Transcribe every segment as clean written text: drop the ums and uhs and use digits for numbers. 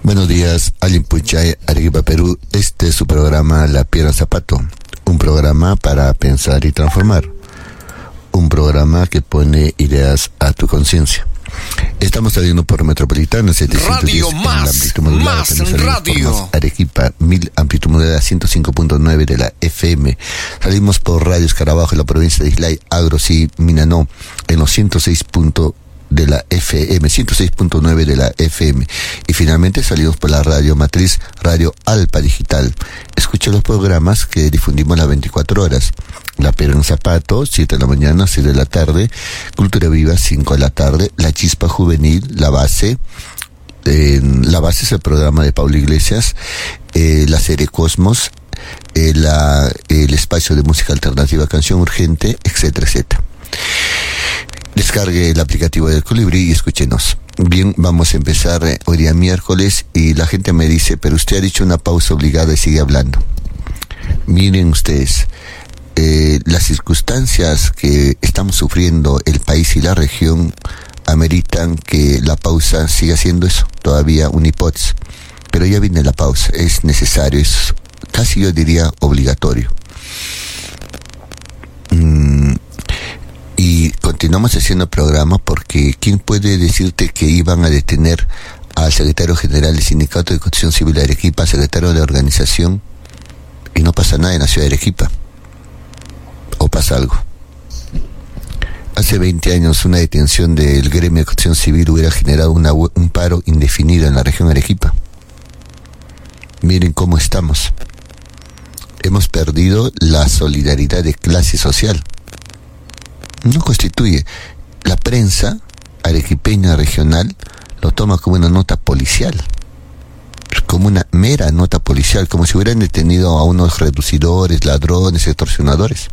Buenos días, Alimpuchay, Arequipa, Perú. Este es su programa La Piedra Zapato, un programa para pensar y transformar, un programa que pone ideas a tu conciencia. Estamos saliendo por Metropolitana 710 Radio Más, amplitud modulada, Más Radio. Más Arequipa 1000 amplitud modulada 105.9 de la FM. Salimos por Radio Escarabajo en la provincia de Islay, Agros y Minanó en los 106.9 de la FM, 106.9 de la FM, y finalmente salimos por la radio matriz Radio Alpa Digital. Escucha los programas que difundimos las 24 horas. La Piedra en Zapato, 7 de la mañana, 6 de la tarde, Cultura Viva, 5 de la tarde, La Chispa Juvenil, La Base. La Base es el programa de Pablo Iglesias, la serie Cosmos, el espacio de música alternativa, Canción Urgente, etcétera, etcétera. Descargue el aplicativo del Colibrí y escúchenos. Bien, vamos a empezar hoy día miércoles y la gente me dice, pero usted ha dicho una pausa obligada y sigue hablando. Miren ustedes, las circunstancias que estamos sufriendo el país y la región ameritan que la pausa siga siendo eso, todavía una hipótesis. Pero ya viene la pausa, es necesario, es casi yo diría obligatorio. Y continuamos haciendo programa porque ¿quién puede decirte que iban a detener al secretario general del Sindicato de Construcción Civil de Arequipa, secretario de organización, y no pasa nada en la ciudad de Arequipa? ¿O pasa algo? Hace 20 años una detención del gremio de construcción civil hubiera generado un paro indefinido en la región de Arequipa. Miren cómo estamos. Hemos perdido la solidaridad de clase social. No constituye. La prensa arequipeña regional lo toma como una nota policial, como una mera nota policial, como si hubieran detenido a unos reducidores, ladrones, extorsionadores.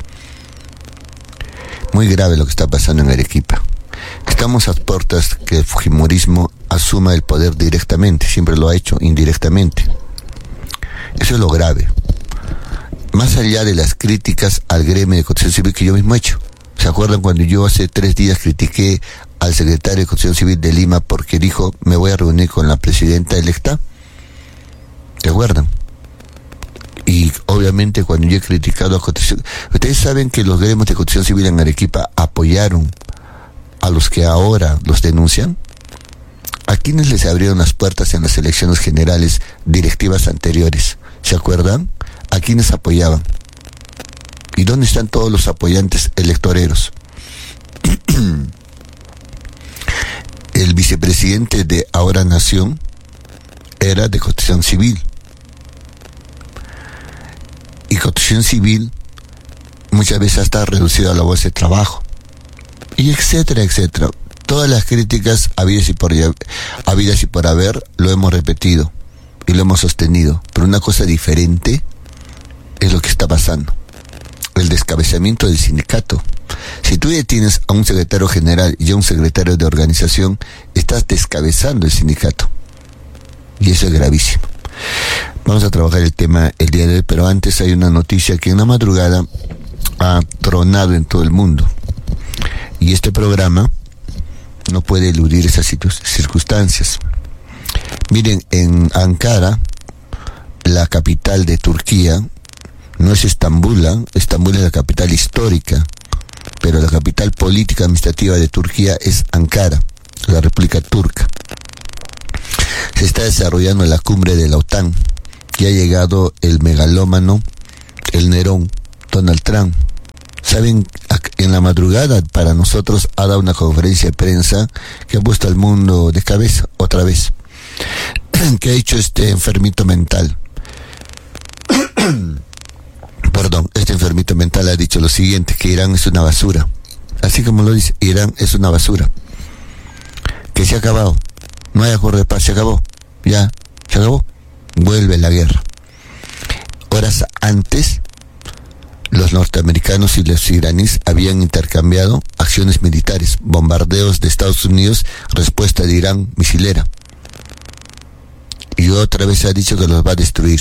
Muy grave lo que está pasando en Arequipa. Estamos a puertas que el fujimorismo asuma el poder directamente, siempre lo ha hecho indirectamente. Eso es lo grave. Más allá de las críticas al gremio de construcción civil que yo mismo he hecho. ¿Se acuerdan cuando yo hace 3 días critiqué al secretario de Construcción Civil de Lima porque dijo, me voy a reunir con la presidenta electa? ¿Se acuerdan? Y obviamente cuando yo he criticado a Construcción... Ustedes saben que los gremios de Construcción Civil en Arequipa apoyaron a los que ahora los denuncian. ¿A quienes les abrieron las puertas en las elecciones generales directivas anteriores? ¿Se acuerdan? ¿A quienes apoyaban? ¿Y dónde están todos los apoyantes electoreros? El vicepresidente de Ahora Nación era de Construcción Civil. Y Construcción Civil muchas veces está reducido a la bolsa de trabajo. Y etcétera, etcétera. Todas las críticas habidas y por haber lo hemos repetido y lo hemos sostenido. Pero una cosa diferente es lo que está pasando. El descabezamiento del sindicato. Si tú detienes a un secretario general y a un secretario de organización, estás descabezando el sindicato. Y eso es gravísimo. Vamos a trabajar el tema el día de hoy, pero antes hay una noticia que en la madrugada ha tronado en todo el mundo. Y este programa no puede eludir esas circunstancias. Miren, en Ankara, la capital de Turquía, no es Estambul, Estambul es la capital histórica, pero la capital política administrativa de Turquía es Ankara, la República Turca. Se está desarrollando la cumbre de la OTAN, y ha llegado el megalómano, el Nerón, Donald Trump. Saben, en la madrugada para nosotros ha dado una conferencia de prensa que ha puesto al mundo de cabeza, otra vez. ¿Qué ha hecho este enfermito mental? Este enfermito mental ha dicho lo siguiente, que Irán es una basura. Así como lo dice, Irán es una basura. Que se ha acabado. No hay acuerdo de paz, se acabó. Ya, se acabó. Vuelve la guerra. Horas antes, los norteamericanos y los iraníes habían intercambiado acciones militares, bombardeos de Estados Unidos, respuesta de Irán misilera. Y otra vez ha dicho que los va a destruir.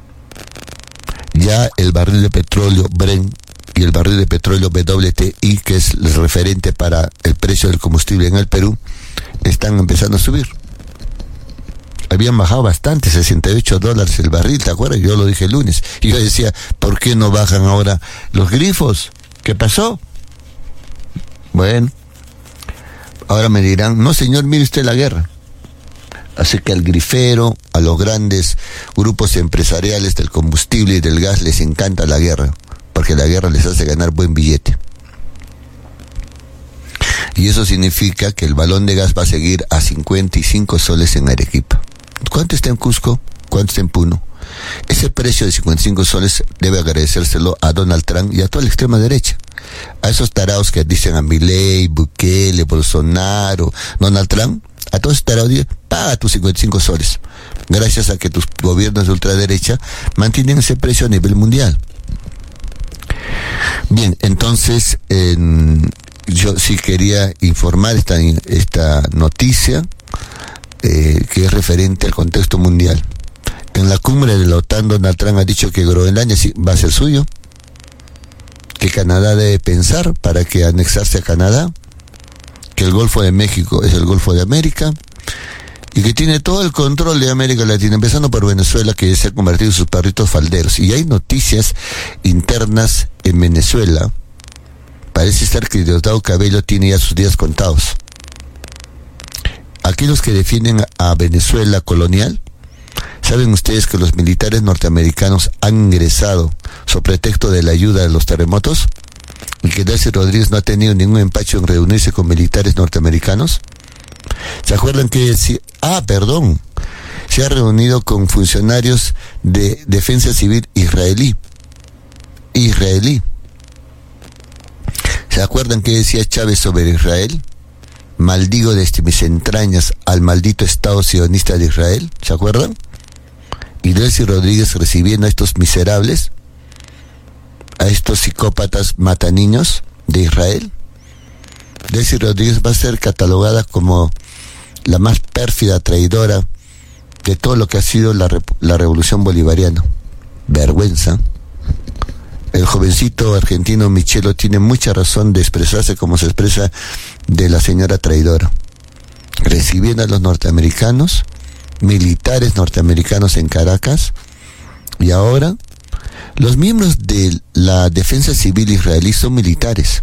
Ya el barril de petróleo Brent y el barril de petróleo WTI, que es el referente para el precio del combustible en el Perú, están empezando a subir. habían bajado bastante, $68 el barril, ¿te acuerdas? Yo lo dije el lunes. Y yo decía, ¿por qué no bajan ahora los grifos? ¿Qué pasó? Bueno, ahora me dirán, no señor, mire usted la guerra. Así que al grifero, a los grandes grupos empresariales del combustible y del gas les encanta la guerra, porque la guerra les hace ganar buen billete. Y eso significa que el balón de gas va a seguir a 55 soles en Arequipa. ¿Cuánto está en Cusco? ¿Cuánto está en Puno? Ese precio de 55 soles debe agradecérselo a Donald Trump y a toda la extrema derecha. A esos tarados que dicen a Milei, Bukele, Bolsonaro, Donald Trump, a todos esos tarados dicen, paga tus 55 soles. Gracias a que tus gobiernos de ultraderecha mantienen ese precio a nivel mundial. Bien, entonces, yo sí quería informar esta noticia que es referente al contexto mundial. En la cumbre de la OTAN, Donald Trump ha dicho que Groenlandia va a ser suyo, que Canadá debe pensar para que anexarse a Canadá, que el Golfo de México es el Golfo de América, y que tiene todo el control de América Latina, empezando por Venezuela, que se ha convertido en sus perritos falderos. Y hay noticias internas en Venezuela. Parece ser que Diosdado Cabello tiene ya sus días contados. Aquellos que defienden a Venezuela colonial, ¿saben ustedes que los militares norteamericanos han ingresado sobre pretexto de la ayuda de los terremotos? Y que Delcy Rodríguez no ha tenido ningún empacho en reunirse con militares norteamericanos. ¿Se acuerdan que se ha reunido con funcionarios de defensa civil israelí? ¿Se acuerdan que decía Chávez sobre Israel? Maldigo desde mis entrañas al maldito Estado sionista de Israel. ¿Se acuerdan? Y Delcy Rodríguez recibiendo a estos miserables, a estos psicópatas mataniños de Israel. Delcy Rodríguez va a ser catalogada como la más pérfida traidora de todo lo que ha sido la revolución bolivariana. Vergüenza. El jovencito argentino Michelo tiene mucha razón de expresarse como se expresa de la señora traidora. Recibiendo a los norteamericanos, militares norteamericanos en Caracas, y ahora los miembros de la defensa civil israelí son militares.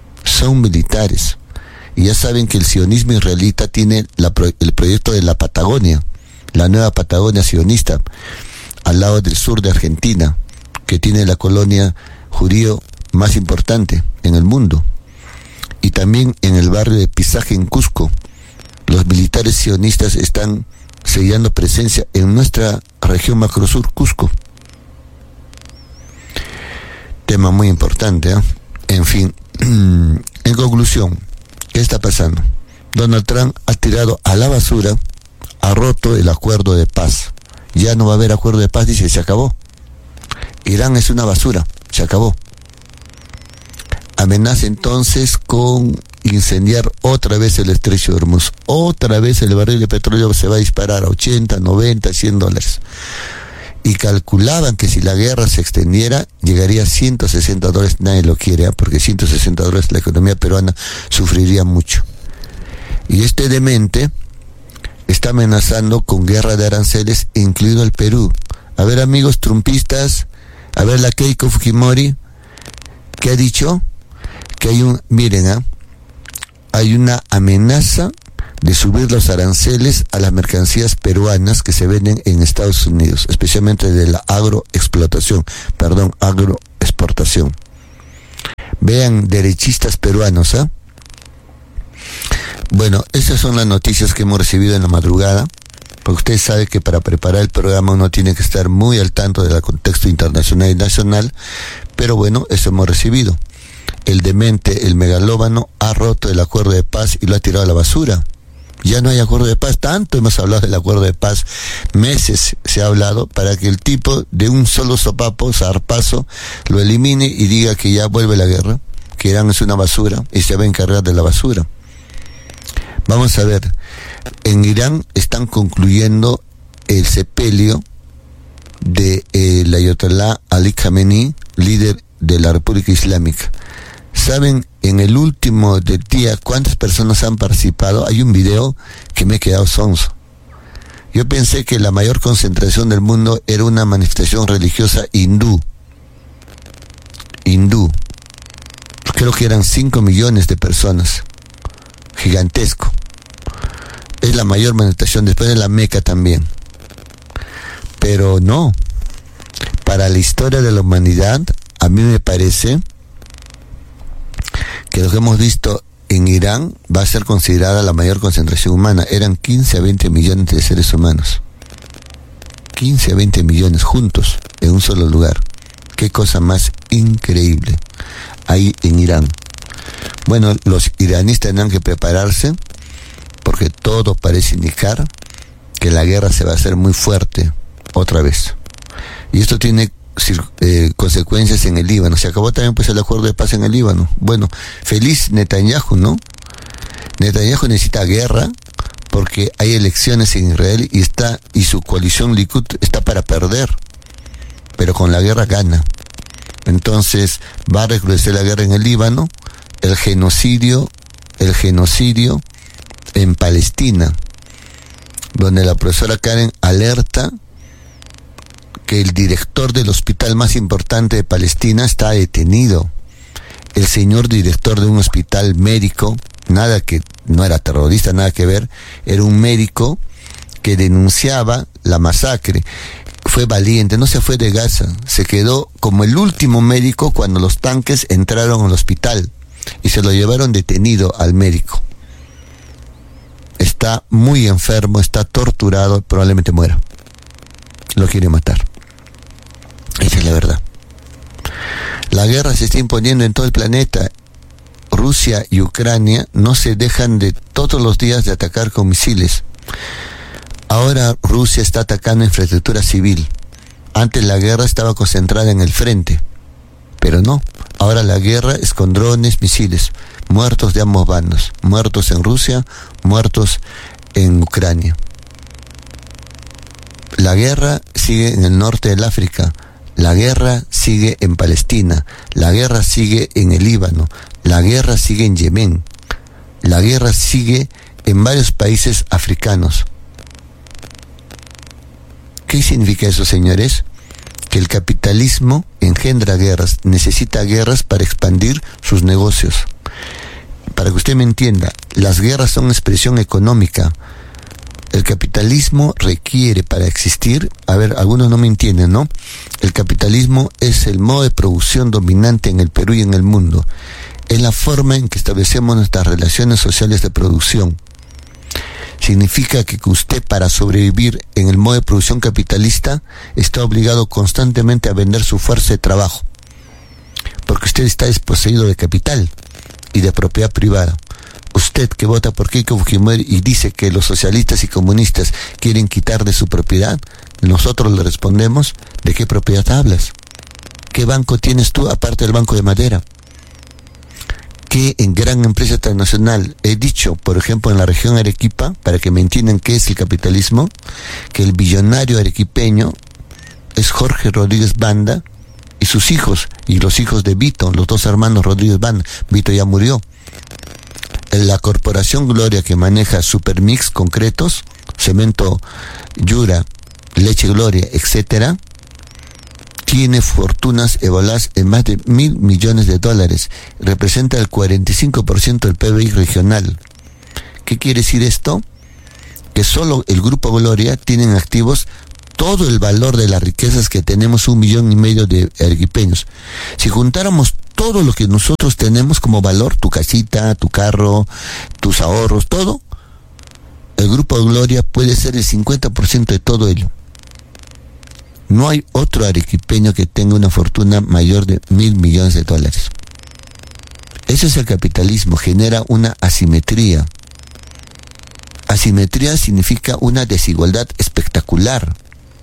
Y ya saben que el sionismo israelita tiene el proyecto de la Patagonia, la nueva Patagonia sionista, al lado del sur de Argentina, que tiene la colonia judío más importante en el mundo. Y también en el barrio de Pisaje, en Cusco, los militares sionistas están sellando presencia en nuestra región macrosur, Cusco. Tema muy importante, ¿eh? En fin, en conclusión, ¿qué está pasando? Donald Trump ha tirado a la basura, ha roto el acuerdo de paz. Ya no va a haber acuerdo de paz, dice, se acabó. Irán es una basura, se acabó. Amenaza entonces con incendiar otra vez el estrecho de Hormuz. Otra vez el barril de petróleo se va a disparar a 80, 90, $100. Y calculaban que si la guerra se extendiera, llegaría a $160. Nadie lo quiere, ¿eh? Porque $160 la economía peruana sufriría mucho. Y este demente está amenazando con guerra de aranceles, incluido el Perú. A ver, amigos trumpistas, a ver la Keiko Fujimori, ¿qué ha dicho? Que hay una amenaza de subir los aranceles a las mercancías peruanas que se venden en Estados Unidos, especialmente de la agroexportación. Vean, derechistas peruanos, ¿eh? Bueno, esas son las noticias que hemos recibido en la madrugada, porque usted sabe que para preparar el programa uno tiene que estar muy al tanto del contexto internacional y nacional, pero bueno, eso hemos recibido. El demente, el megalómano, ha roto el acuerdo de paz y lo ha tirado a la basura. Ya no hay acuerdo de paz. Tanto hemos hablado del acuerdo de paz, meses se ha hablado, para que el tipo de un solo sopapo, zarpazo, lo elimine y diga que ya vuelve la guerra, que Irán es una basura y se va a encargar de la basura. Vamos a ver, en Irán están concluyendo el sepelio de el Ayatollah Ali Khamenei, líder de la República Islámica. ¿Saben en el último del día cuántas personas han participado? Hay un video que me he quedado sonso. Yo pensé que la mayor concentración del mundo era una manifestación religiosa hindú. Creo que eran 5 millones de personas. Gigantesco. Es la mayor manifestación, después de la Meca también. Pero no. Para la historia de la humanidad, a mí me parece que lo que hemos visto en Irán va a ser considerada la mayor concentración humana. Eran 15 a 20 millones de seres humanos. 15 a 20 millones juntos en un solo lugar. Qué cosa más increíble ahí en Irán. Bueno, los iraníes tendrán que prepararse porque todo parece indicar que la guerra se va a hacer muy fuerte otra vez. Y esto tiene consecuencias en el Líbano. Se acabó también pues el acuerdo de paz en el Líbano. Bueno, feliz Netanyahu, ¿no? Netanyahu necesita guerra porque hay elecciones en Israel y su coalición Likud está para perder, pero con la guerra gana. Entonces va a recrudecer la guerra en el Líbano, el genocidio en Palestina, donde la profesora Karen alerta que el director del hospital más importante de Palestina está detenido. El señor director de un hospital médico, no era terrorista, nada que ver, era un médico que denunciaba la masacre. Fue valiente, no se fue de Gaza, se quedó como el último médico cuando los tanques entraron al hospital y se lo llevaron detenido al médico. Está muy enfermo, está torturado, probablemente muera. Lo quiere matar. Esa es la verdad. La guerra se está imponiendo en todo el planeta. Rusia y Ucrania no se dejan de todos los días de atacar con misiles. Ahora Rusia está atacando infraestructura civil. Antes la guerra estaba concentrada en el frente, pero no. Ahora la guerra es con drones, misiles. Muertos de ambos bandos. Muertos en Rusia, muertos en Ucrania. La guerra sigue en el norte del África. La guerra sigue en Palestina. La guerra sigue en el Líbano. La guerra sigue en Yemen. La guerra sigue en varios países africanos. ¿Qué significa eso, señores? Que el capitalismo engendra guerras, necesita guerras para expandir sus negocios. Para que usted me entienda, las guerras son expresión económica. El capitalismo requiere para existir, algunos no me entienden, ¿no? El capitalismo es el modo de producción dominante en el Perú y en el mundo. Es la forma en que establecemos nuestras relaciones sociales de producción. Significa que usted, para sobrevivir en el modo de producción capitalista, está obligado constantemente a vender su fuerza de trabajo, porque usted está desposeído de capital y de propiedad privada. Usted que vota por Keiko Fujimori y dice que los socialistas y comunistas quieren quitar de su propiedad, nosotros le respondemos: ¿de qué propiedad hablas? ¿Qué banco tienes tú aparte del Banco de Madera? Que en gran empresa transnacional he dicho, por ejemplo, en la región Arequipa, para que me entiendan qué es el capitalismo, que el billonario arequipeño es Jorge Rodríguez Banda y sus hijos, y los hijos de Vito, los dos hermanos Rodríguez Banda. Vito ya murió. La corporación Gloria, que maneja Supermix Concretos, Cemento Yura, Leche Gloria, etcétera, tiene fortunas evaluadas en más de $1.000 millones. Representa el 45% del PBI regional. ¿Qué quiere decir esto? Que solo el Grupo Gloria tiene en activos todo el valor de las riquezas que tenemos 1,5 millones de arequipeños. Si juntáramos todo lo que nosotros tenemos como valor, tu casita, tu carro, tus ahorros, todo, el Grupo Gloria puede ser el 50% de todo ello. No hay otro arequipeño que tenga una fortuna mayor de $1.000 millones. Eso es el capitalismo, genera una asimetría. Asimetría significa una desigualdad espectacular.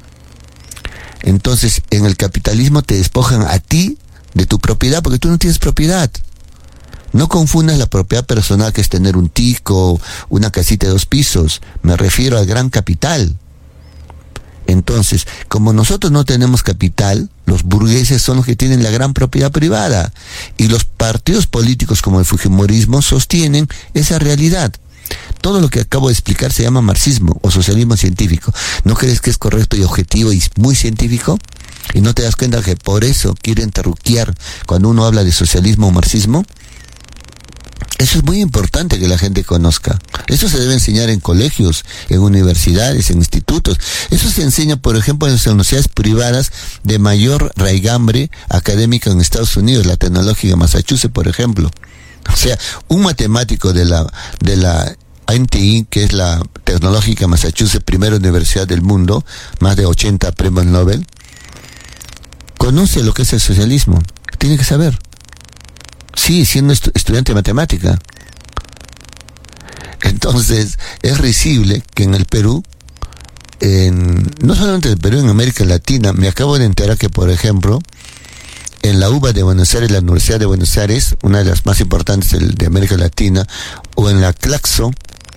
Entonces, en el capitalismo te despojan a ti de tu propiedad porque tú no tienes propiedad. No confundas la propiedad personal, que es tener un tico, una casita de 2 pisos. Me refiero al gran capital. Entonces, como nosotros no tenemos capital, los burgueses son los que tienen la gran propiedad privada. Y los partidos políticos como el Fujimorismo sostienen esa realidad. Todo lo que acabo de explicar se llama marxismo o socialismo científico. ¿No crees que es correcto y objetivo y muy científico? ¿Y no te das cuenta que por eso quieren terruquear cuando uno habla de socialismo o marxismo? Eso es muy importante que la gente conozca. Eso se debe enseñar en colegios, en universidades, en institutos. Eso se enseña, por ejemplo, en las universidades privadas de mayor raigambre académica en Estados Unidos, la Tecnológica de Massachusetts, por ejemplo. O sea, un matemático de la NTI, que es la Tecnológica de Massachusetts, primera universidad del mundo, más de 80 premios Nobel, conoce lo que es el socialismo. Tiene que saber. Sí, siendo estudiante de matemática. Entonces, es risible que en el Perú, no solamente en el Perú, en América Latina, me acabo de enterar que, por ejemplo, en la UBA de Buenos Aires, la Universidad de Buenos Aires, una de las más importantes de América Latina, o en la Claxo,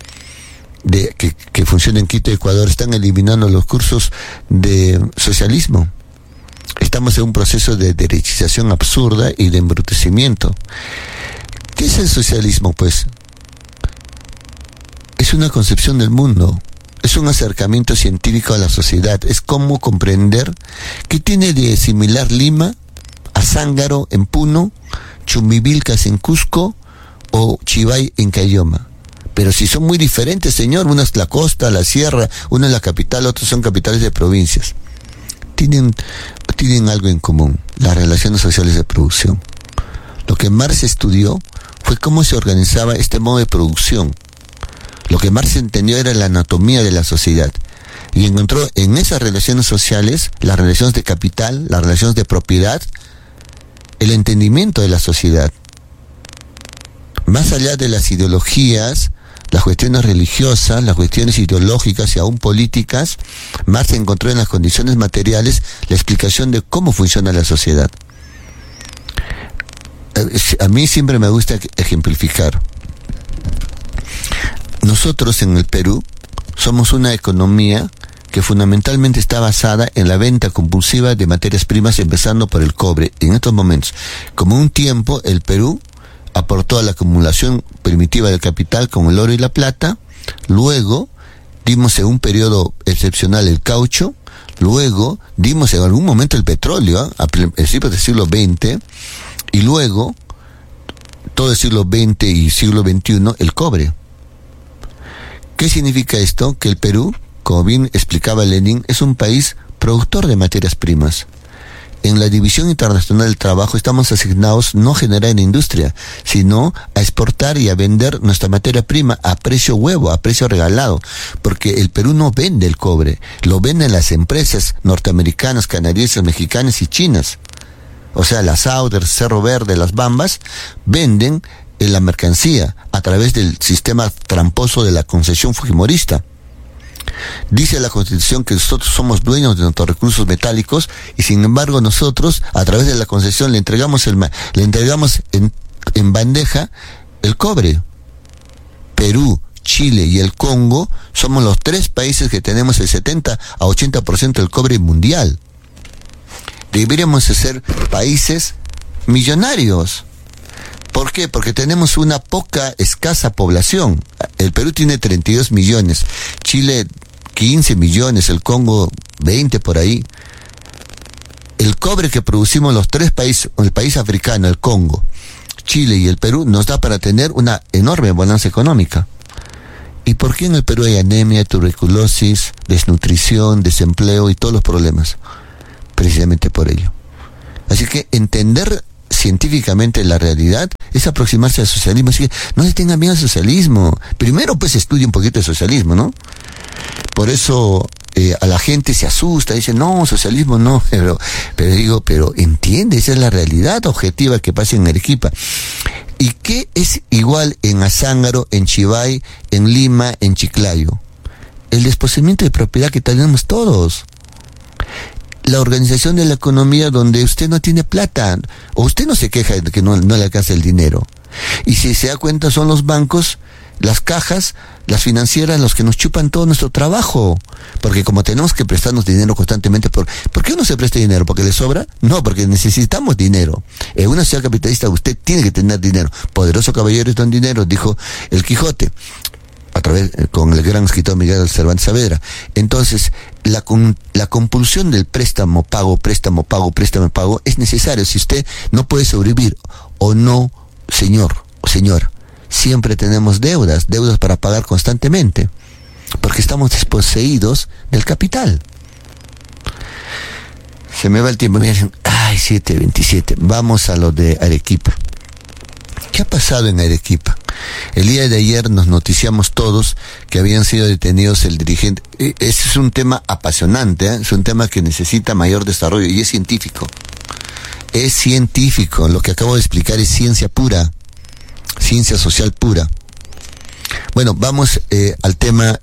que funciona en Quito, Ecuador, están eliminando los cursos de socialismo. Estamos en un proceso de derechización absurda y de embrutecimiento. ¿Qué es el socialismo, pues? Es una concepción del mundo, es un acercamiento científico a la sociedad, es cómo comprender qué tiene de similar Lima, Azángaro en Puno, Chumivilcas en Cusco o Chivay en Cayoma. Pero si son muy diferentes, señor, una es la costa, la sierra, una es la capital, otros son capitales de provincias. Tienen algo en común, las relaciones sociales de producción. Lo que Marx estudió fue cómo se organizaba este modo de producción. Lo que Marx entendió era la anatomía de la sociedad. Y encontró en esas relaciones sociales, las relaciones de capital, las relaciones de propiedad, el entendimiento de la sociedad. Más allá de las ideologías, las cuestiones religiosas, las cuestiones ideológicas y aún políticas, Marx encontró en las condiciones materiales la explicación de cómo funciona la sociedad. A mí siempre me gusta ejemplificar. Nosotros en el Perú somos una economía que fundamentalmente está basada en la venta compulsiva de materias primas, empezando por el cobre. En estos momentos, como un tiempo, el Perú aportó a la acumulación primitiva del capital con el oro y la plata, luego dimos en un periodo excepcional el caucho, luego dimos en algún momento el petróleo, a principios del siglo XX, y luego, todo el siglo XX y siglo XXI, el cobre. ¿Qué significa esto? Que el Perú, como bien explicaba Lenin, es un país productor de materias primas. En la División Internacional del Trabajo estamos asignados no a generar industria, sino a exportar y a vender nuestra materia prima a precio huevo, a precio regalado, porque el Perú no vende el cobre, lo venden las empresas norteamericanas, canadienses, mexicanas y chinas. O sea, las Sauder, Cerro Verde, las Bambas, venden la mercancía a través del sistema tramposo de la concesión fujimorista. Dice la Constitución que nosotros somos dueños de nuestros recursos metálicos y sin embargo nosotros a través de la concesión le entregamos en bandeja el cobre. Perú, Chile y el Congo somos los tres países que tenemos el 70 a 80% del cobre mundial. Deberíamos de ser países millonarios. ¿Por qué? Porque tenemos una escasa población. El Perú tiene 32 millones, Chile 15 millones, el Congo 20 por ahí. El cobre que producimos los tres países, el país africano, el Congo, Chile y el Perú, nos da para tener una enorme bonanza económica. ¿Y por qué en el Perú hay anemia, tuberculosis, desnutrición, desempleo y todos los problemas? Precisamente por ello. Así que entender científicamente la realidad es aproximarse al socialismo. Así que no se tengan miedo al socialismo. Primero pues estudie un poquito de socialismo, ¿no? Por eso a la gente se asusta, dice, no, socialismo no, pero entiende, esa es la realidad objetiva que pasa en Arequipa. ¿Y qué es igual en Azángaro, en Chivay, en Lima, en Chiclayo? El desposeimiento de propiedad que tenemos todos. La organización de la economía donde usted no tiene plata, o usted no se queja de que no le alcanza el dinero. Y si se da cuenta son los bancos, las cajas, las financieras, los que nos chupan todo nuestro trabajo. Porque como tenemos que prestarnos dinero constantemente, ¿por qué uno se presta dinero? ¿Porque le sobra? No, porque necesitamos dinero. En una sociedad capitalista usted tiene que tener dinero. Poderoso caballero es don dinero, dijo el Quijote. con el gran escritor Miguel Cervantes Saavedra. Entonces, la compulsión del préstamo, pago, es necesario. Si usted no puede sobrevivir, o no, señor o señora, siempre tenemos deudas para pagar constantemente, porque estamos desposeídos del capital. Se me va el tiempo, me dicen, 7:27, vamos a lo de Arequipa. ¿Qué ha pasado en Arequipa? El día de ayer nos noticiamos todos que habían sido detenidos el dirigente. Ese es un tema apasionante, ¿eh? Es un tema que necesita mayor desarrollo y es científico. Es científico, lo que acabo de explicar es ciencia pura, ciencia social pura. Bueno, vamos al tema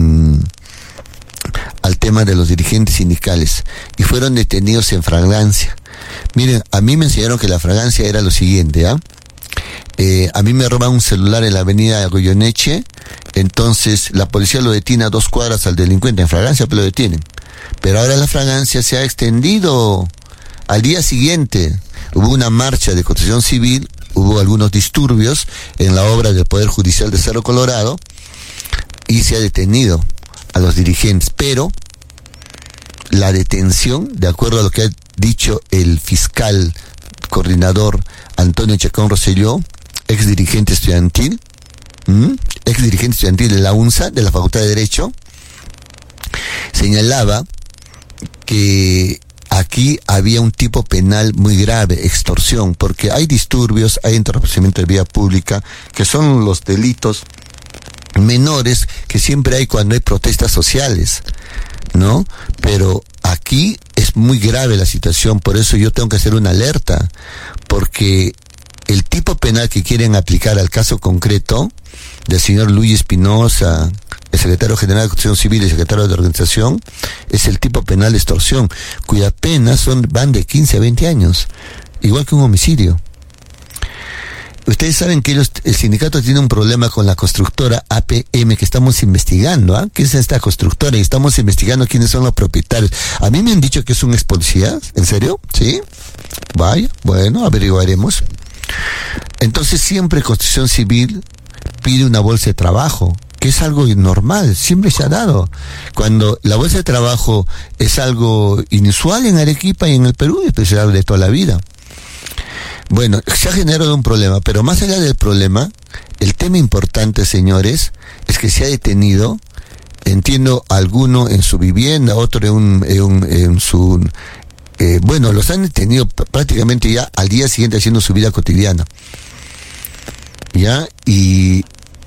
de los dirigentes sindicales, y fueron detenidos en flagrancia. Miren, a mí me enseñaron que la flagrancia era lo siguiente, ¿ah? A mí me roban un celular en la avenida Goyeneche, entonces la policía lo detiene a 2 cuadras al delincuente, en flagrancia, pero lo detienen. Pero ahora la flagrancia se ha extendido al día siguiente. Hubo una marcha de construcción civil, hubo algunos disturbios en la obra del Poder Judicial de Cerro Colorado, y se ha detenido a los dirigentes, pero la detención, de acuerdo a lo que ha dicho el fiscal coordinador Antonio Chacón Rosselló, ex dirigente estudiantil de la UNSA, de la Facultad de Derecho, señalaba que aquí había un tipo penal muy grave, extorsión, porque hay disturbios, hay entorpecimiento de vía pública, que son los delitos menores que siempre hay cuando hay protestas sociales, ¿no? Pero aquí es muy grave la situación, por eso yo tengo que hacer una alerta, porque el tipo penal que quieren aplicar al caso concreto del señor Luis Espinosa, el secretario general de Construcción Civil y secretario de Organización, es el tipo penal de extorsión, cuyas penas van de 15 a 20 años, igual que un homicidio. Ustedes saben que el sindicato tiene un problema con la constructora APM que estamos investigando, ¿ah? ¿Qué es esta constructora? Y estamos investigando quiénes son los propietarios. A mí me han dicho que es un ex policía, ¿en serio? ¿Sí? Vaya, bueno, averiguaremos. Entonces siempre Construcción Civil pide una bolsa de trabajo, que es algo normal, siempre se ha dado. Cuando la bolsa de trabajo es algo inusual en Arequipa y en el Perú, especial de toda la vida. Bueno, se ha generado un problema, pero más allá del problema, el tema importante, señores, es que se ha detenido, entiendo, alguno en su vivienda, otro en su... bueno, los han detenido prácticamente ya al día siguiente haciendo su vida cotidiana. ¿Ya? Y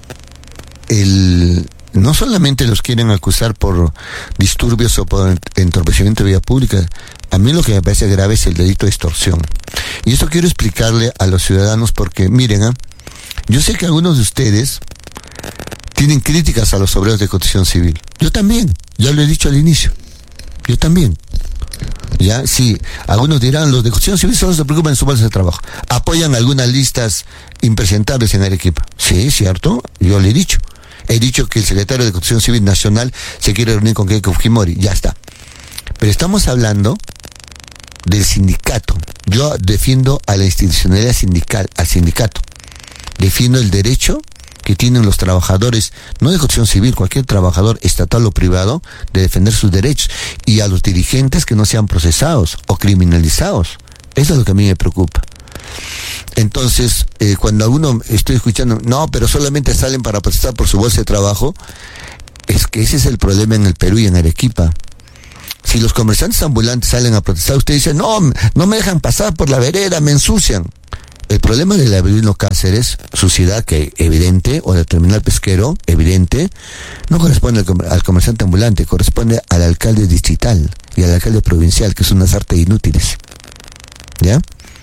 no solamente los quieren acusar por disturbios o por entorpecimiento de vía pública. A mí lo que me parece grave es el delito de extorsión. Y esto quiero explicarle a los ciudadanos porque, miren, yo sé que algunos de ustedes tienen críticas a los obreros de construcción civil. Yo también, ya lo he dicho al inicio. Yo también. Ya, sí, algunos dirán, los de construcción civil solo se preocupan en su bolsa de trabajo. Apoyan algunas listas impresentables en Arequipa. Sí, cierto, yo le he dicho. He dicho que el secretario de Construcción Civil Nacional se quiere reunir con Keiko Fujimori, ya está. Pero estamos hablando del sindicato. Yo defiendo a la institucionalidad sindical, al sindicato. Defiendo el derecho que tienen los trabajadores, no de construcción civil, cualquier trabajador estatal o privado, de defender sus derechos. Y a los dirigentes que no sean procesados o criminalizados. Eso es lo que a mí me preocupa. Entonces, cuando alguno estoy escuchando, no, pero solamente salen para protestar por su bolsa de trabajo, es que ese es el problema en el Perú y en Arequipa. Si los comerciantes ambulantes salen a protestar, usted dice, no me dejan pasar por la vereda, me ensucian. El problema del Avelino Cáceres, suciedad que evidente, o del terminal pesquero, evidente, no corresponde al comerciante ambulante, corresponde al alcalde distrital y al alcalde provincial, que son unas artes inútiles. ¿Ya?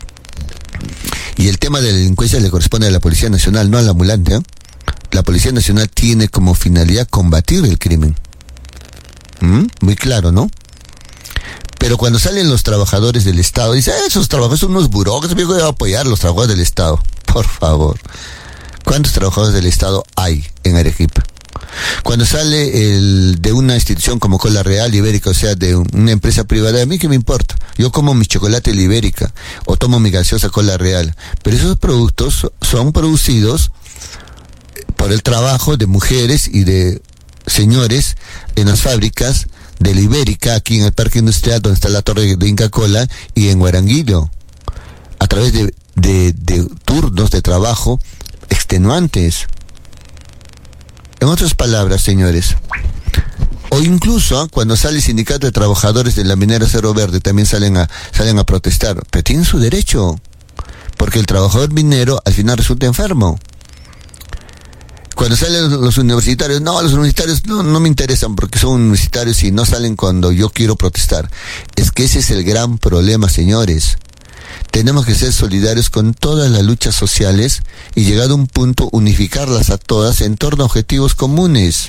Y el tema de la delincuencia le corresponde a la Policía Nacional, no al ambulante, ¿eh? La Policía Nacional tiene como finalidad combatir el crimen. Muy claro, ¿no? Pero cuando salen los trabajadores del Estado, dicen, esos trabajadores son unos burócratas, yo voy a apoyar a los trabajadores del Estado. Por favor. ¿Cuántos trabajadores del Estado hay en Arequipa? Cuando sale de una institución como Cola Real Ibérica, o sea, de una empresa privada, a mí qué me importa. Yo como mi chocolate Ibérica o tomo mi gaseosa Cola Real. Pero esos productos son producidos por el trabajo de mujeres y de señores en las fábricas de la Ibérica, aquí en el Parque Industrial, donde está la torre de Inca Kola, y en Huaranguillo, a través de turnos de trabajo extenuantes. En otras palabras, señores, o incluso cuando sale el sindicato de trabajadores de la minera Cerro Verde, también salen a protestar, pero tienen su derecho, porque el trabajador minero al final resulta enfermo. Cuando salen los universitarios, los universitarios no me interesan porque son universitarios y no salen cuando yo quiero protestar. Es que ese es el gran problema, señores. Tenemos que ser solidarios con todas las luchas sociales y, llegado a un punto, unificarlas a todas en torno a objetivos comunes.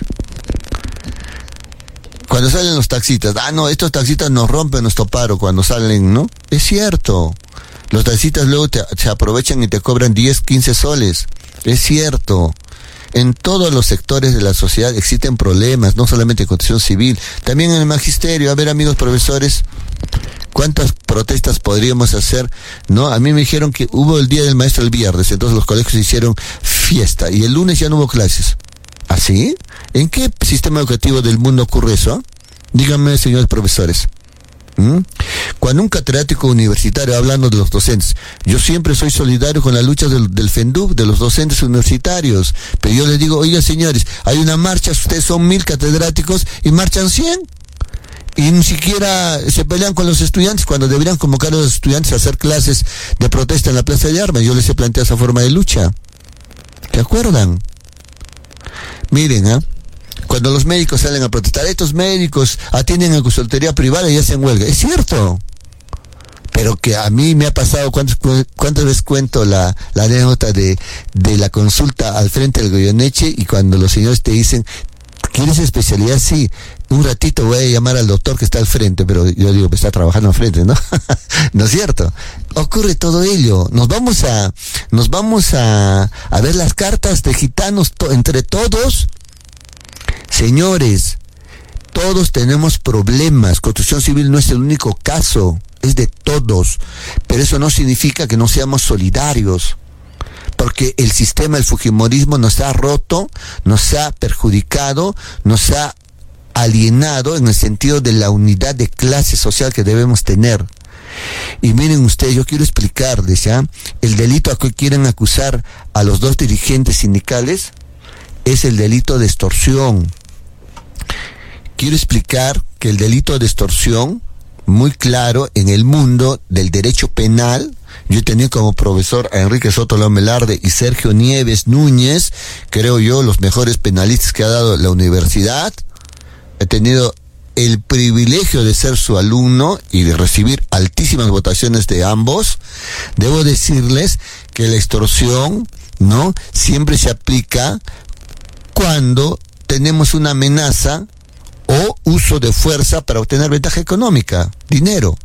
Cuando salen los taxistas, estos taxistas nos rompen nuestro paro cuando salen, ¿no? Es cierto. Los taxistas luego se aprovechan y te cobran 10, 15 soles. Es cierto. En todos los sectores de la sociedad existen problemas, no solamente en construcción civil, también en el magisterio. A ver, amigos profesores, ¿cuántas protestas podríamos hacer? ¿No? A mí me dijeron que hubo el Día del Maestro el viernes, entonces los colegios hicieron fiesta y el lunes ya no hubo clases. ¿Así? ¿En qué sistema educativo del mundo ocurre eso? Díganme, señores profesores. Cuando un catedrático universitario, hablando de los docentes, yo siempre soy solidario con las luchas del FENDUB, de los docentes universitarios, pero yo les digo, oiga señores, hay una marcha, ustedes son 1000 catedráticos y marchan 100 y ni siquiera se pelean con los estudiantes cuando deberían convocar a los estudiantes a hacer clases de protesta en la Plaza de Armas. Yo les he planteado esa forma de lucha. ¿Te acuerdan? Miren, cuando los médicos salen a protestar, estos médicos atienden en consultoría privada y hacen huelga. Es cierto. Pero que a mí me ha pasado, ¿cuántas veces cuento la anécdota de la consulta al frente del Goyeneche, y cuando los señores te dicen, ¿quieres especialidad? Sí. Un ratito voy a llamar al doctor que está al frente, pero yo digo que está trabajando al frente, ¿no? ¿No es cierto? Ocurre todo ello. Nos vamos a ver las cartas de gitanos entre todos. Señores, todos tenemos problemas. Construcción civil no es el único caso, es de todos. Pero eso no significa que no seamos solidarios, porque el sistema del fujimorismo nos ha roto, nos ha perjudicado, nos ha alienado en el sentido de la unidad de clase social que debemos tener. Y miren ustedes, yo quiero explicarles, el delito a que quieren acusar a los dos dirigentes sindicales es el delito de extorsión. Quiero explicar que el delito de extorsión, muy claro en el mundo del derecho penal, yo he tenido como profesor a Enrique Soto Lomelarde y Sergio Nieves Núñez, creo yo, los mejores penalistas que ha dado la universidad. He tenido el privilegio de ser su alumno y de recibir altísimas votaciones de ambos. Debo decirles que la extorsión, ¿no?, siempre se aplica cuando tenemos una amenaza o uso de fuerza para obtener ventaja económica, dinero.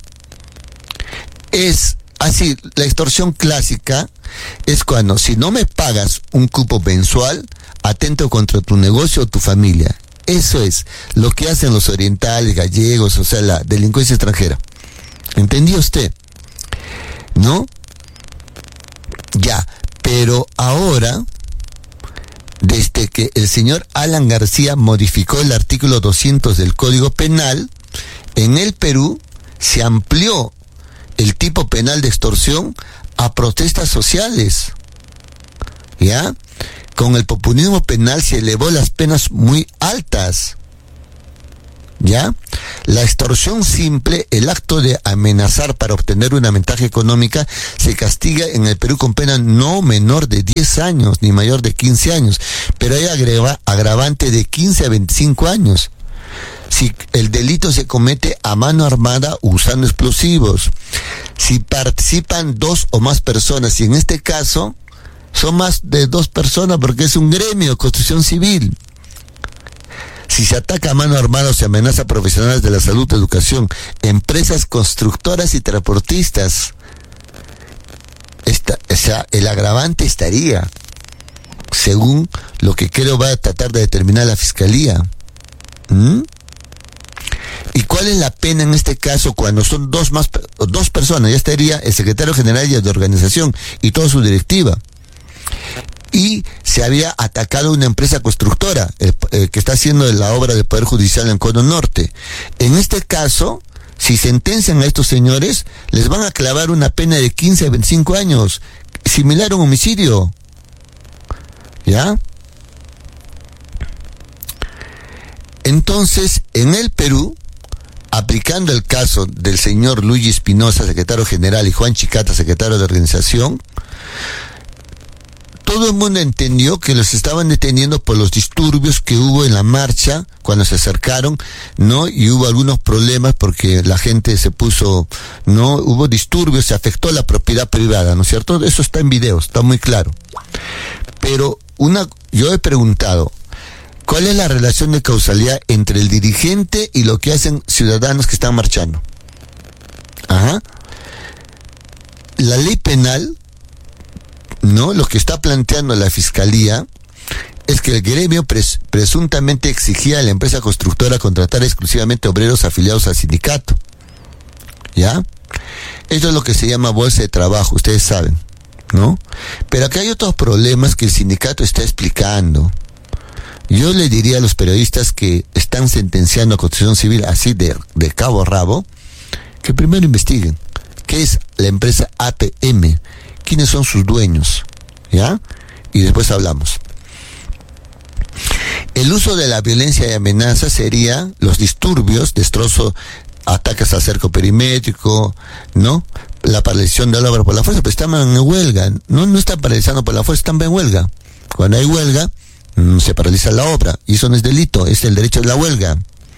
Es así, la extorsión clásica es cuando, si no me pagas un cupo mensual, atento contra tu negocio o tu familia. Eso es lo que hacen los orientales, gallegos, o sea, la delincuencia extranjera. ¿Entendió usted? ¿No? Ya, pero ahora, desde que el señor Alan García modificó el artículo 200 del Código Penal, en el Perú se amplió el tipo penal de extorsión a protestas sociales. ¿Ya? Con el populismo penal se elevó las penas muy altas. ¿Ya? La extorsión simple, el acto de amenazar para obtener una ventaja económica, se castiga en el Perú con pena no menor de 10 años, ni mayor de 15 años, pero hay agravante de 15 a 25 años. Si el delito se comete a mano armada usando explosivos, si participan 2 o más personas, y en este caso son más de 2 personas porque es un gremio, construcción civil. Si se ataca a mano armada o se amenaza a profesionales de la salud, educación, empresas constructoras y transportistas, el agravante estaría, según lo que creo va a tratar de determinar la Fiscalía. ¿Y cuál es la pena en este caso cuando son 2 personas? Ya estaría el secretario general de organización y toda su directiva. y se había atacado a una empresa constructora que está haciendo la obra del Poder Judicial en Cono Norte. En este caso, si sentencian a estos señores, les van a clavar una pena de 15 a 25 años, similar a un homicidio. ¿Ya? Entonces, en el Perú, aplicando el caso del señor Luigi Espinosa, secretario general, y Juan Chicata, secretario de organización, todo el mundo entendió que los estaban deteniendo por los disturbios que hubo en la marcha cuando se acercaron, ¿no? Y hubo algunos problemas porque la gente se puso, ¿no? Hubo disturbios, se afectó la propiedad privada, ¿no es cierto? Eso está en video, está muy claro. Pero yo he preguntado, ¿cuál es la relación de causalidad entre el dirigente y lo que hacen ciudadanos que están marchando? Ajá. La ley penal, ¿no? Lo que está planteando la Fiscalía es que el gremio presuntamente exigía a la empresa constructora contratar exclusivamente obreros afiliados al sindicato. ¿Ya? Eso es lo que se llama bolsa de trabajo, ustedes saben, ¿no? Pero acá hay otros problemas que el sindicato está explicando. Yo le diría a los periodistas que están sentenciando a Construcción Civil así de cabo a rabo, que primero investiguen qué es la empresa APM, quiénes son sus dueños, ¿ya? Y después hablamos. El uso de la violencia y amenaza sería los disturbios, destrozo, ataques al cerco perimétrico, ¿no? La paralización de la obra por la fuerza, pero están en huelga, no están paralizando por la fuerza, están en huelga. Cuando hay huelga, se paraliza la obra, y eso no es delito, es el derecho de la huelga.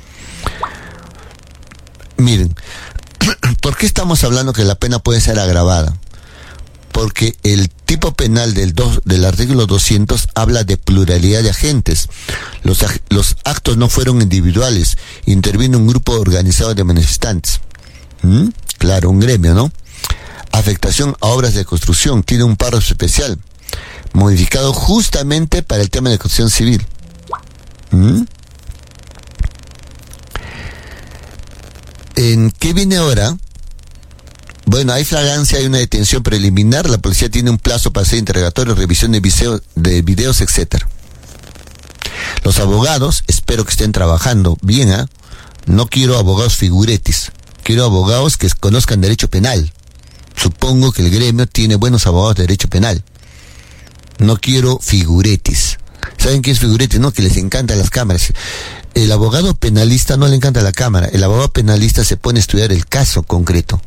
Miren, ¿por qué estamos hablando que la pena puede ser agravada? Porque el tipo penal del artículo 200 habla de pluralidad de agentes. Los actos no fueron individuales, intervino un grupo organizado de manifestantes. Claro, un gremio, ¿no? Afectación a obras de construcción, tiene un párrafo especial, modificado justamente para el tema de construcción civil. ¿En qué viene ahora? Bueno, hay flagrancia, hay una detención preliminar, la policía tiene un plazo para hacer interrogatorios, revisión de videos, etc. Los abogados, espero que estén trabajando bien, ¿eh? No quiero abogados figuretis, quiero abogados que conozcan derecho penal. Supongo que el gremio tiene buenos abogados de derecho penal. No quiero figuretis. ¿Saben qué es figuretis? No, que les encantan las cámaras. El abogado penalista no le encanta la cámara. El abogado penalista se pone a estudiar el caso concreto.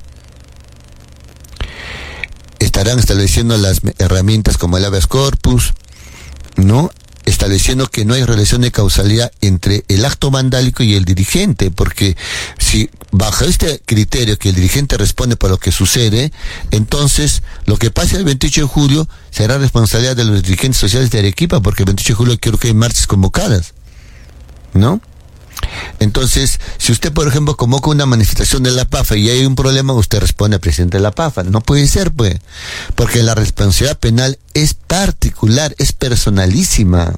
Estarán estableciendo las herramientas como el habeas corpus, ¿no? Estableciendo que no hay relación de causalidad entre el acto vandálico y el dirigente, porque si bajo este criterio que el dirigente responde por lo que sucede, entonces lo que pase el 28 de julio será responsabilidad de los dirigentes sociales de Arequipa, porque el 28 de julio creo que hay marchas convocadas, ¿no? Entonces, si usted, por ejemplo, convoca una manifestación de la PAFA y hay un problema, usted responde al presidente de la PAFA. No puede ser, pues, porque la responsabilidad penal es particular, es personalísima.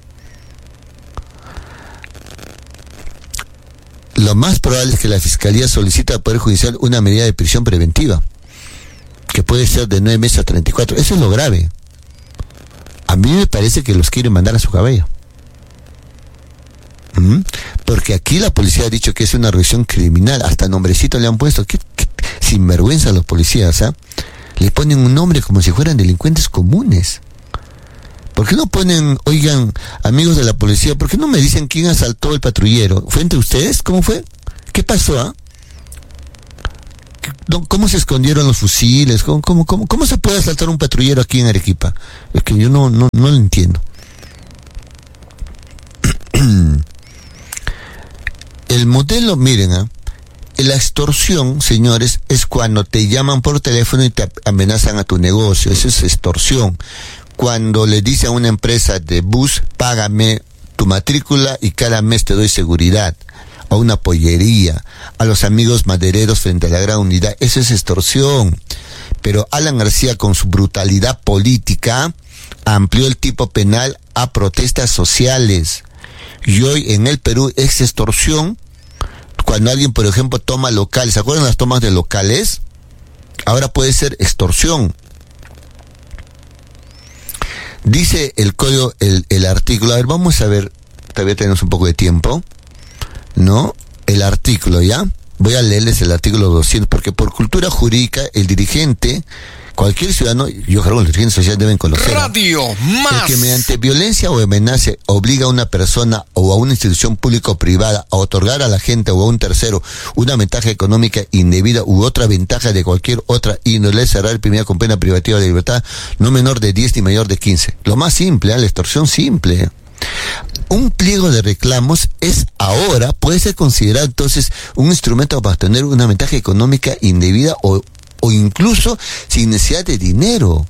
Lo más probable es que la Fiscalía solicite al Poder Judicial una medida de prisión preventiva, que puede ser de 9 meses a 34. Eso es lo grave. A mí me parece que los quieren mandar a su cabello. Porque aquí la policía ha dicho que es una organización criminal, hasta nombrecito le han puesto. ¿Qué sinvergüenza los policías, ¿ah? Le ponen un nombre como si fueran delincuentes comunes. ¿Por qué no ponen, oigan, amigos de la policía, por qué no me dicen quién asaltó el patrullero? ¿Fue entre ustedes? ¿Cómo fue? ¿Qué pasó, ah? ¿Cómo se escondieron los fusiles? ¿Cómo se puede asaltar un patrullero aquí en Arequipa? Es que yo no lo entiendo. El modelo, miren, la extorsión, señores, es cuando te llaman por teléfono y te amenazan a tu negocio. Eso es extorsión. Cuando le dice a una empresa de bus, págame tu matrícula y cada mes te doy seguridad. A una pollería, a los amigos madereros frente a la gran unidad. Eso es extorsión. Pero Alan García, con su brutalidad política, amplió el tipo penal a protestas sociales. Y hoy en el Perú es extorsión cuando alguien, por ejemplo, toma locales. ¿Se acuerdan las tomas de locales? Ahora puede ser extorsión. Dice el código, el artículo, a ver, vamos a ver, todavía tenemos un poco de tiempo, ¿no? El artículo, ¿ya? Voy a leerles el artículo 200, porque por cultura jurídica, el dirigente, cualquier ciudadano, yo creo que los dirigentes sociales deben conocer. Radio Más. El que mediante violencia o amenaza obliga a una persona o a una institución pública o privada a otorgar a la gente o a un tercero una ventaja económica indebida u otra ventaja de cualquier otra índole, será reprimida con pena privativa de libertad no menor de 10 ni mayor de 15. Lo más simple, la extorsión simple. Un pliego de reclamos puede ser considerado entonces un instrumento para obtener una ventaja económica indebida o incluso sin necesidad de dinero.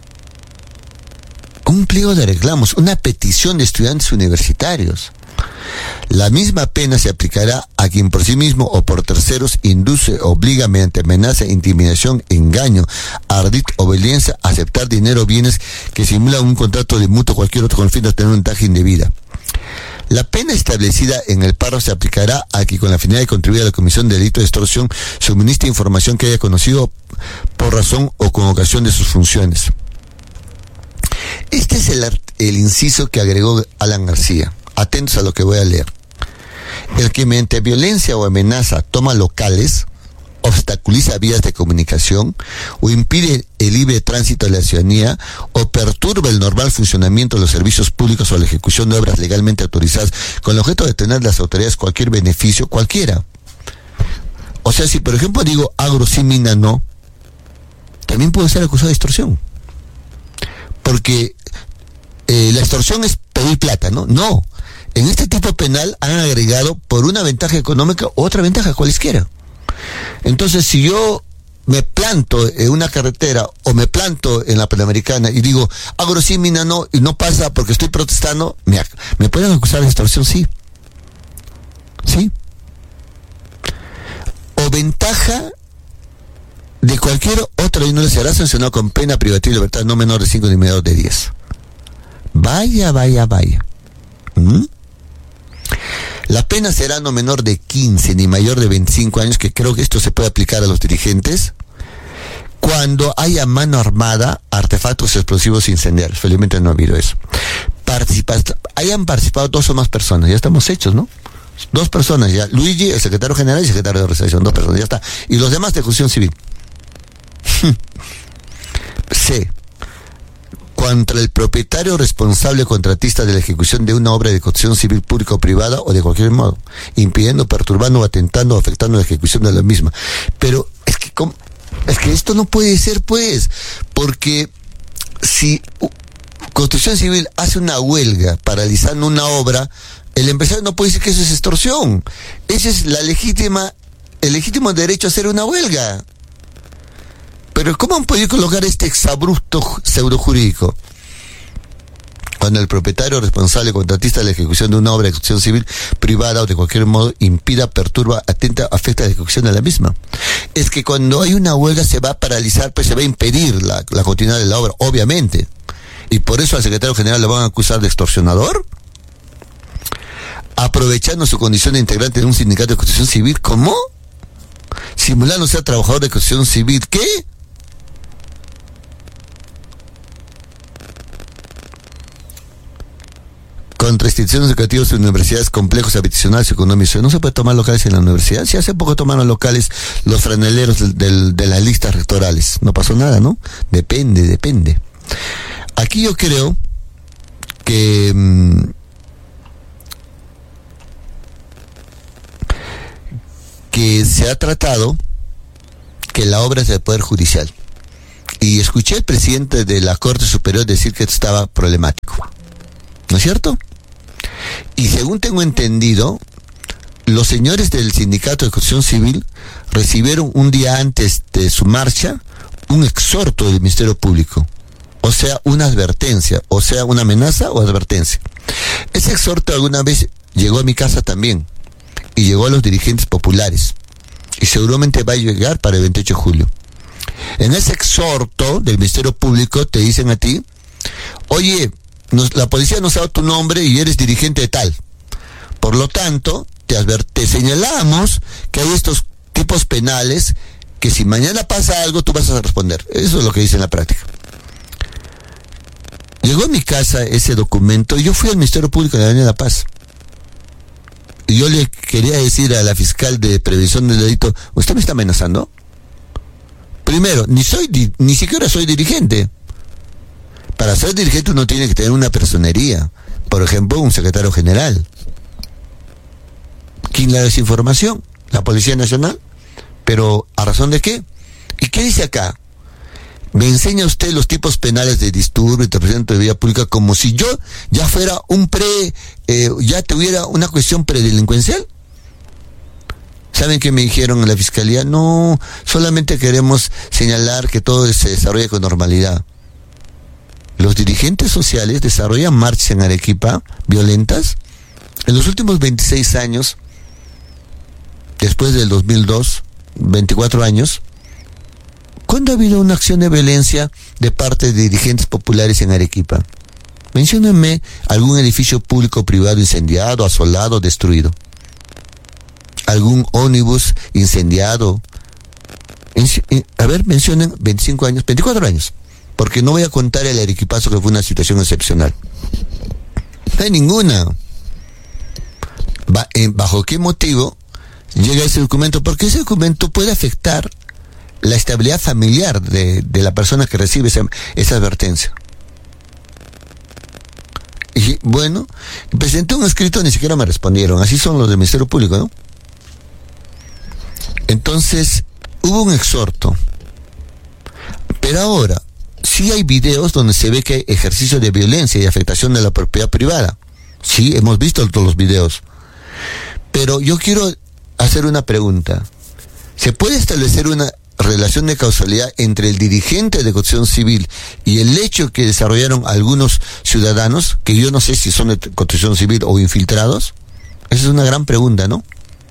Un pliego de reclamos, una petición de estudiantes universitarios. La misma pena se aplicará a quien por sí mismo o por terceros induce, obliga mediante amenaza, intimidación, engaño, ardid, obediencia, a aceptar dinero o bienes que simulan un contrato de mutuo o cualquier otro con el fin de obtener una ventaja indebida. La pena establecida en el párrafo se aplicará a quien con la finalidad de contribuir a la comisión de delito de extorsión suministre información que haya conocido por razón o con ocasión de sus funciones. Este es el inciso que agregó Alan García. Atentos a lo que voy a leer. El que mediante violencia o amenaza toma locales, obstaculiza vías de comunicación o impide el libre tránsito de la ciudadanía o perturba el normal funcionamiento de los servicios públicos o la ejecución de obras legalmente autorizadas con el objeto de tener las autoridades cualquier beneficio, cualquiera. O sea, si por ejemplo digo agro sí, mina no, también puedo ser acusado de extorsión. Porque la extorsión es pedir plata, ¿no? No. En este tipo penal han agregado por una ventaja económica otra ventaja cualesquiera. Entonces, si yo me planto en una carretera o me planto en la Panamericana y digo, agro sí, mina no, y no pasa porque estoy protestando, me pueden acusar de extorsión, sí. ¿Sí? O ventaja de cualquier otra índole será sancionado con pena privativa de libertad no menor de 5 ni menor de 10. Vaya. La pena será no menor de 15 ni mayor de 25 años, que creo que esto se puede aplicar a los dirigentes, cuando haya mano armada, artefactos explosivos incendiarios. Felizmente no ha habido eso. Hayan participado 2 o más personas, ya estamos hechos, ¿no? 2 personas ya, Luigi, el secretario general y el secretario de organización, 2 personas, ya está. Y los demás de ejecución civil. C. Contra el propietario responsable contratista de la ejecución de una obra de construcción civil pública o privada o de cualquier modo, impidiendo, perturbando, atentando o afectando la ejecución de la misma. Pero es que esto no puede ser, pues, porque si construcción civil hace una huelga paralizando una obra, el empresario no puede decir que eso es extorsión. Ese es el legítimo derecho a hacer una huelga. Pero ¿cómo han podido colocar este exabrupto pseudojurídico? Cuando el propietario responsable contratista de la ejecución de una obra de construcción civil privada o de cualquier modo impida, perturba, atenta, afecta la ejecución de la misma. Es que cuando hay una huelga se va a paralizar, pues se va a impedir la continuidad de la obra, obviamente. Y por eso al secretario general le van a acusar de extorsionador. Aprovechando su condición de integrante de un sindicato de construcción civil, ¿cómo? Simulando ser trabajador de construcción civil, ¿qué? Contra instituciones educativas y universidades, complejos habitacionales y económicos. No se puede tomar locales en la universidad. Si hace poco tomaron locales los franeleros de las listas rectorales. No pasó nada, ¿no? Depende. Aquí yo creo que se ha tratado que la obra es del Poder Judicial. Y escuché al presidente de la Corte Superior decir que esto estaba problemático. ¿No es cierto? Y según tengo entendido, los señores del Sindicato de Construcción Civil recibieron un día antes de su marcha un exhorto del Ministerio Público. O sea, una advertencia, o sea, una amenaza o advertencia. Ese exhorto alguna vez llegó a mi casa también. Y llegó a los dirigentes populares. Y seguramente va a llegar para el 28 de julio. En ese exhorto del Ministerio Público te dicen a ti, oye, la policía nos ha dado tu nombre y eres dirigente de tal. Por lo tanto, te señalamos que hay estos tipos penales que si mañana pasa algo tú vas a responder. Eso es lo que dice en la práctica. Llegó a mi casa ese documento y yo fui al Ministerio Público de la Avenida La Paz. Y yo le quería decir a la fiscal de prevención del delito, ¿usted me está amenazando? Primero, ni siquiera soy dirigente. Para ser dirigente uno tiene que tener una personería. Por ejemplo, un secretario general. ¿Quién le da esa información? La Policía Nacional. ¿Pero a razón de qué? ¿Y qué dice acá? Me enseña usted los tipos penales de disturbio, interpretación de vida pública, como si yo ya fuera ya tuviera una cuestión predelincuencial. ¿Saben qué me dijeron en la fiscalía? No, solamente queremos señalar que todo se desarrolla con normalidad. Los dirigentes sociales desarrollan marchas en Arequipa violentas. En los últimos 26 años, después del 2002, 24 años, ¿cuándo ha habido una acción de violencia de parte de dirigentes populares en Arequipa? Menciónenme algún edificio público o privado incendiado, asolado, destruido. Algún ómnibus incendiado. A ver, mencionen 25 años, 24 años. Porque no voy a contar el arequipazo que fue una situación excepcional. No hay ninguna. ¿Bajo qué motivo llega ese documento? Porque ese documento puede afectar la estabilidad familiar de la persona que recibe esa advertencia. Y bueno, presenté un escrito, ni siquiera me respondieron. Así son los del Ministerio Público, ¿no? Entonces, hubo un exhorto. Pero ahora, sí hay videos donde se ve que hay ejercicio de violencia y afectación de la propiedad privada. Sí, hemos visto todos los videos. Pero yo quiero hacer una pregunta. ¿Se puede establecer una relación de causalidad entre el dirigente de construcción civil y el hecho que desarrollaron algunos ciudadanos, que yo no sé si son de construcción civil o infiltrados? Esa es una gran pregunta, ¿no?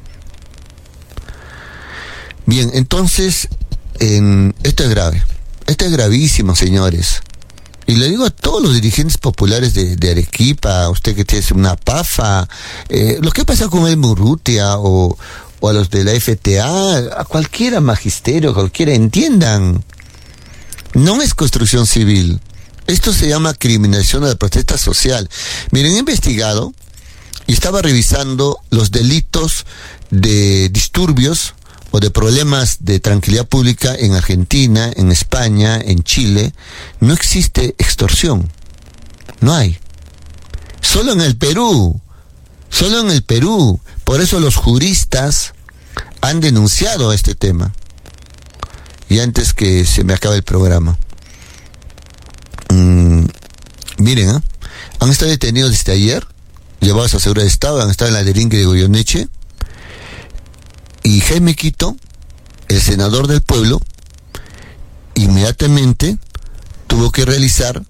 Bien, entonces, esto es grave. Esto es gravísimo, señores. Y le digo a todos los dirigentes populares de Arequipa, usted que tiene una PAFA, lo que pasa con el Murrutia o a los de la FTA, a cualquiera magisterio, cualquiera, entiendan. No es construcción civil. Esto se llama criminalización de la protesta social. Miren, he investigado y estaba revisando los delitos de disturbios o de problemas de tranquilidad pública en Argentina, en España, en Chile. No existe extorsión. No hay. Solo en el Perú. Solo en el Perú. Por eso los juristas han denunciado este tema. Y antes que se me acabe el programa. Miren, han estado detenidos desde ayer, llevados a Seguridad de Estado, han estado en la Deringue de Goyeneche. Y Jaime Quito, el senador del pueblo, inmediatamente tuvo que realizar,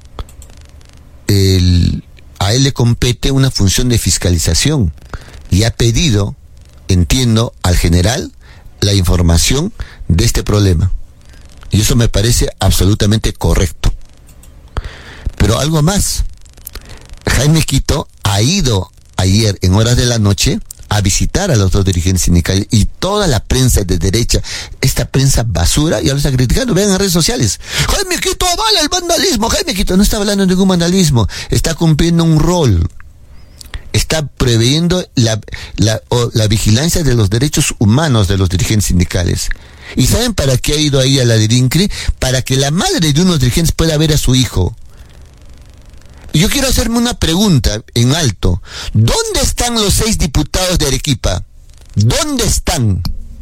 a él le compete una función de fiscalización y ha pedido, entiendo, al general la información de este problema. Y eso me parece absolutamente correcto. Pero algo más. Jaime Quito ha ido ayer en horas de la noche a visitar a los dos dirigentes sindicales y toda la prensa de derecha, esta prensa basura, ya lo está criticando. Vean en redes sociales. Jaime Quito avala el vandalismo. Jaime Quito no está hablando de ningún vandalismo, está cumpliendo un rol. Está preveyendo la vigilancia de los derechos humanos de los dirigentes sindicales. ¿Y saben para qué ha ido ahí a la DIRINCRI? Para que la madre de unos dirigentes pueda ver a su hijo. Y yo quiero hacerme una pregunta en alto. ¿Dónde están los 6 diputados de Arequipa? ¿Dónde están?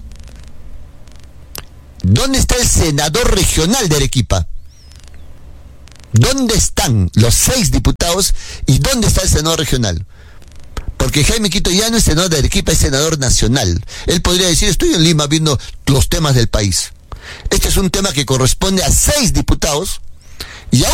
¿Dónde está el senador regional de Arequipa? ¿Dónde están los 6 diputados y dónde está el senador regional? Porque Jaime Quito ya no es senador de Arequipa, es senador nacional. Él podría decir, estoy en Lima viendo los temas del país. Este es un tema que corresponde a 6 diputados y a